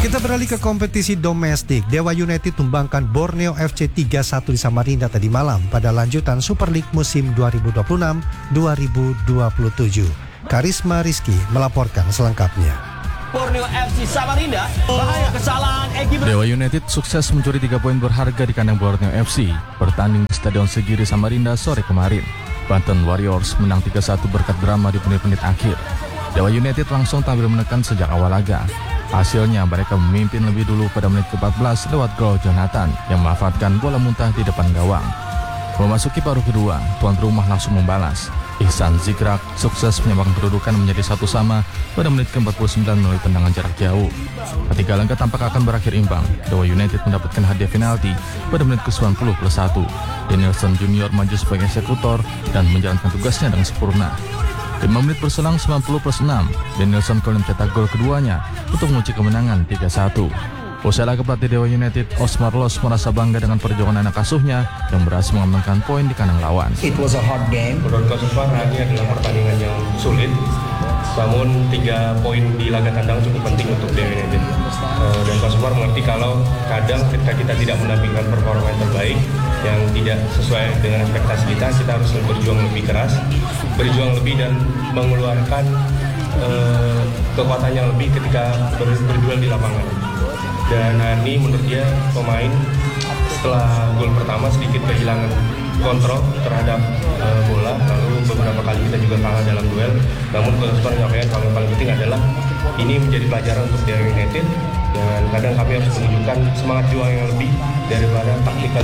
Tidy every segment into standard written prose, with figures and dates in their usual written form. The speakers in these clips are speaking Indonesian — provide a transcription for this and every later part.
Kita beralih ke kompetisi domestik. Dewa United tumbangkan Borneo FC 3-1 di Samarinda tadi malam pada lanjutan Super League musim 2026-2027. Karisma Rizky melaporkan selengkapnya. Borneo FC Samarinda, bahaya kesalahan Egy. Dewa United sukses mencuri 3 poin berharga di kandang Borneo FC bertanding di Stadion Segiri Samarinda sore kemarin. Banten Warriors menang 3-1 berkat drama di menit-menit akhir. Dewa United langsung tampil menekan sejak awal laga. Hasilnya mereka memimpin lebih dulu pada menit ke-14 lewat gol Jonathan yang memanfaatkan bola muntah di depan gawang. Memasuki paruh kedua, tuan rumah langsung membalas. Ihsan Zikrak sukses menyamakan kedudukan menjadi 1-1 pada menit ke-49 melalui tendangan jarak jauh. Ketika laga tampak akan berakhir imbang, Dewa United mendapatkan hadiah penalti pada menit ke-90+1. Danielson Junior maju sebagai eksekutor dan menjalankan tugasnya dengan sempurna. 5 menit berselang 90+6, Danielson kembali mencetak gol keduanya untuk mengunci kemenangan 3-1. Usai laga pelatih Dewa United, Osmar Los merasa bangga dengan perjuangan anak asuhnya yang berhasil mengamankan poin di kandang lawan. It was a hard game. Menurut Coach Osmar, ini adalah pertandingan yang sulit. Namun 3 poin di laga tandang cukup penting untuk Dewa United. Dan Coach Osmar mengerti kalau kadang ketika kita tidak menampilkan performa yang terbaik, yang tidak sesuai dengan ekspektasi kita harus berjuang lebih keras, berjuang lebih dan mengeluarkan kekuatan yang lebih ketika berduel di lapangan. Dan ini menurut dia pemain setelah gol pertama sedikit kehilangan kontrol terhadap bola, lalu beberapa kali kita juga kalah dalam duel. Namun Coach Osmar menyampaikan kalau yang paling penting adalah ini menjadi pelajaran untuk Dewa United, dan kadang kami harus menunjukkan semangat juang yang lebih daripada taktikal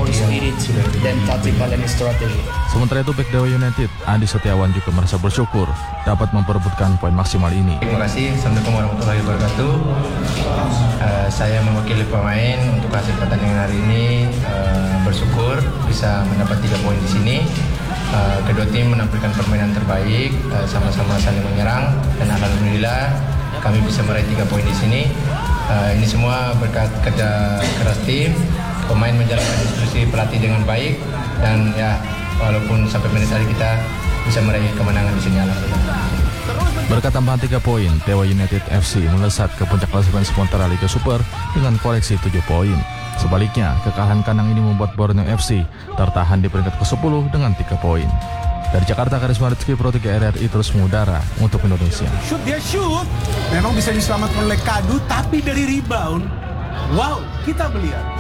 dan strategi. Sementara itu bek Dewa United, Adi Setiawan juga merasa bersyukur dapat memperebutkan poin maksimal ini. Terima kasih, Assalamualaikum warahmatullahi wabarakatuh. Saya mewakili pemain untuk hasil pertandingan hari ini, bersyukur bisa mendapat 3 poin di sini. Kedua tim menampilkan permainan terbaik, sama-sama saling menyerang, dan alhamdulillah kami bisa meraih 3 poin di sini. Ini semua berkat kerja keras tim, pemain menjalankan instruksi pelatih dengan baik, dan ya walaupun sampai menit hari kita bisa meraih kemenangan di sini, alhamdulillah. Berkat tambahan 3 poin, Dewa United FC melesat ke puncak klasemen sementara Liga Super dengan koleksi 7 poin. Sebaliknya, kekalahan kandang ini membuat Borneo FC tertahan di peringkat ke-10 dengan 3 poin. Dari Jakarta, Karisma Rizky, Pro 3 RRI terus mengudara untuk Indonesia. Shoot, memang bisa diselamatkan oleh Kadu, tapi dari rebound, wow, kita melihat